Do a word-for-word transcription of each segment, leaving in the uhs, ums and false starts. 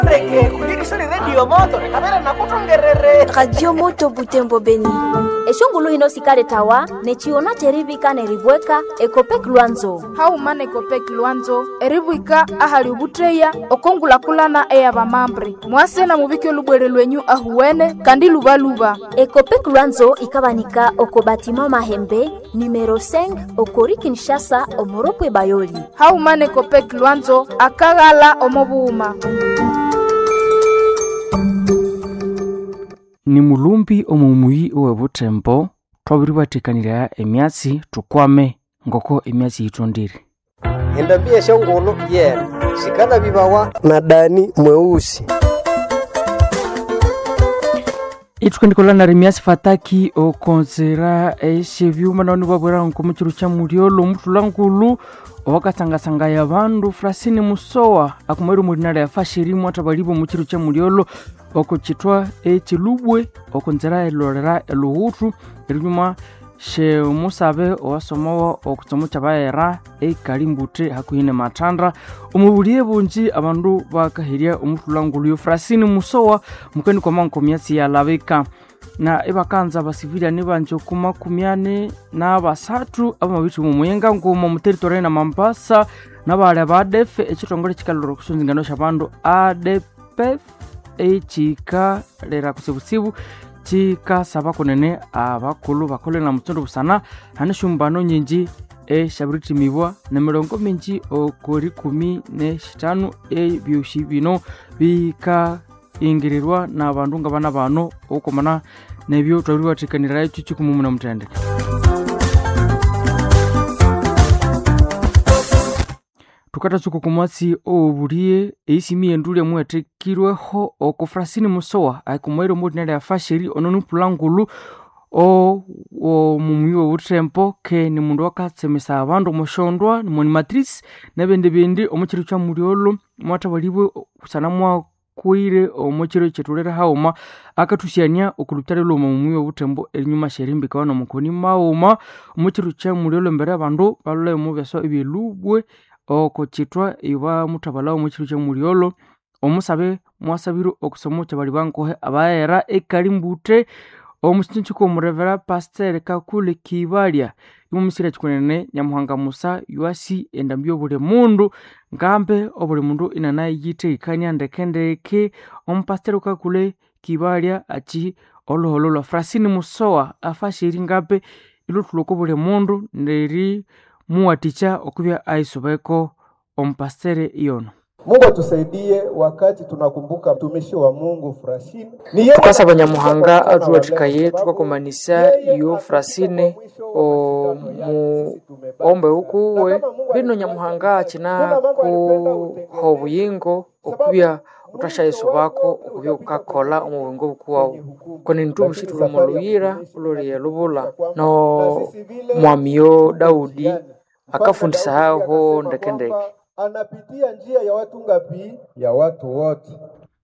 Radio Moto Butembo Beni. Eshongulu hino sikale tawa nechiona cherivika neribweka Ekopek Luanzo. Haumane Ekopek Luanzo eribwika ahali ubutreya okongula kulana eya bamambre. Mwase na mubike lubwere lwenyu ahuwene kandi luba luba. Ekopek Luanzo ikabanika okobatima Mahembe numero cinq okori Kinshasa omoropwe Bayoli. Haumane Ekopek Luanzo akagala omobuuma. Ni mulumbi omumuyi owe butembo twabiri batikanira emyatsi tukwame ngoko emyatsi itondire. Endambia shongolo yera sikana bibawa na Dani Mweusi. Itukandikola na remyatsi fataki o konzera eshevyuma na nibabwera nkomukiru kya muliolo mutulangulu wakatanga sanga ya bandu Frasini Musowa akumweru mulinala ya fashiri mwatabalibo mukiru kya muliolo oko chitwa echilubwe oko nzera elorera eluhutu elinyuma she musabe owasomowa okutsomo chabayera ekalimbute hakuhine matandra umubuliye bunji abandu bakahiria omutulangulu yo Frasini Musowa mukeni kwa manko myatsi ya labeka na ebakanza basivilian nibanje kuma kumyane na basatu abamabitu mu muyenga ngoma mu territory na Mambasa na bale ba A D F echitongole chikaloro kusunzingano shabandu A D P echika lera kusibusibu chika saba kunene abakulu bakole na mutsondo busana hane shumbano nyinji e shabiriti mibwa na mirongo minji okori kumi ne shitanu e byushi bino bika ingirirwa na abandu ngabana bano okomana nebyo twabiri batikanira echo chikumu na mutendeke. Tukata tsuko kumwatsi obuliye eisimi endule mwetekirweho oko Frasini Musowa aikumwero modinale ya fashiri ononu pulangulu o o mumuyo utempo ke ni mundu wakatsemesa abandu moshondwa ni moni matrice nebende bende omukiru kya muliolo mwatabaliwe kusana mwa kuire omukiru chetulera hauma akatusiania okulutare lo mumuyo utembo elinyuma sherimbi kawana mukoni mauma omukiru kya muliolo mbere abandu balole mu byaso ebelubwe oko chitwa iwa mutabala omukiru kya muliolo omusabe mwasabiru okusomo cyabali bankohe abayera ekalimbute omusinchiko murevera pastor Kakule Kibalia imumisira chikunene Nyamuhanga Musa yuasi endambyo bule mundu ngambe obule mundu inana yite ikanya ndekendeke ompastor Kakule Kibalia achi oloholo la Frasini Musowa afashiri ngambe ilutuloko bule mundu nderi muwaticha okubya aisobeko ompastere iyono. Mungu atusaidie wakati tunakumbuka mtumishi wa Mungu Frasini. Tukasaba Nyamuhanga atuwatikaye tukakomanisa iyo Frasini o mu ombe ukuwe bino Nyamuhanga achina ku hobuyingo okubya utashayeso bako okubya ukakola omubingo bukuwa kone ntubushi tulumuluyira uloriye lubula no mwamiyo Daudi akafundisa hao ndekendeke anapitia njia ya watu ngapi ya watu wote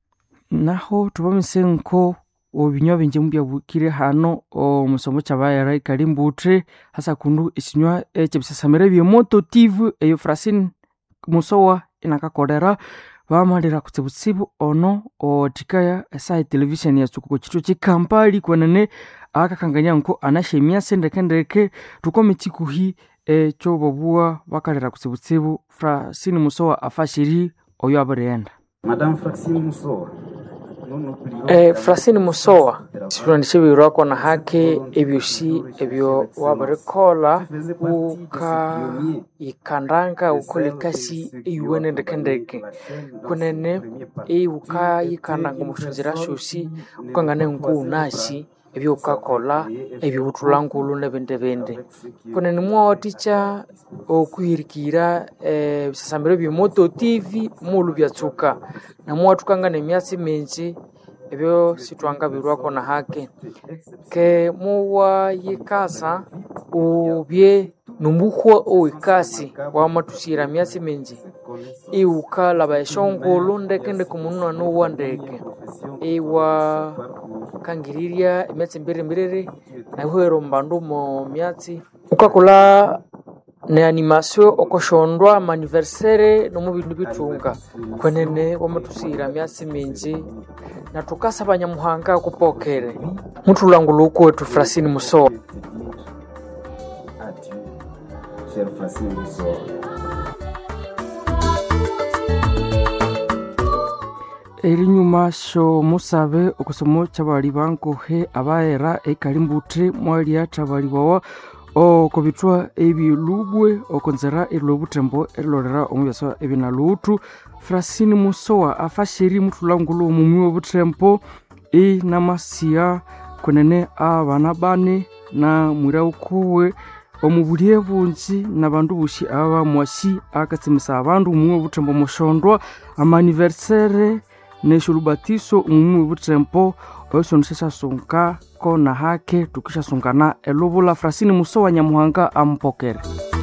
naho tubamisenko obinywa binje mbya bukire hano o musomo cyabayera ikalimbutre hasa kundu isinywa ekibisasamere bye moto T V eyo Frasini Musowa inakakorera bamalira kutsibutsibu ono o tikaya esa television ya tsukuko chito chikampali kwenene akakanganya nko anashemia sendekendeke tukomitsikuhi e chobobua bakalira kutsibutsibu Frasini Musowa afashiri oyo abarenda. Madame Frasini Musowa Eh Frasini Musowa sirandishibirwa ko na hake ebyushi ebyo wabarekola uka ikandanga ukolekasi eyuwene ndekendeke kunene e uka ikandanga mushunzira shushi ukangane nku nashi ebyo ukakola ebyo utulangulu nebende bende kunene mwa ticha okuhirikira eh bisasamiro byo moto T V mulu byatsuka na mwa tukangane myatsi menji ebyo sitwanga birwako na hake ke muwa yikasa ubye numbukhwa oikasi wa matusira myatsi menji iuka laba eshongolo ndekende kumunwa no wandeke iwa kangiriria myatsi mbere mbere na hwero mbandu mo myatsi ukakula ne animation okoshondwa maniversere no mu bintu bitunga kwenene wamatusira myasi minji na tukasa banyamuhanga kupokere mutulangulu ukwetu Francine Musowa. Adieu, cher Francine Musowa. Erinyuma sho musabe okusomo chabali bankohe abaera ekalimbutre mwalia chabali bawa okobitwa ebilubwe okonzera elobutembo elorera omuyasa ebinalutu Francine Musowa afashiri mutulangulu mumwe obutembo e namasia kwenene abana bane na mwira ukuwe omubulie bunji nabandu bushi aba mwashi akatsimisa abandu mumwe obutembo moshondwa amaniversere neshulubatiso umwe butempo oso nshesha sunka kona hake tukisha sungana elubula Francine Musowa nyamuhanga ampokere.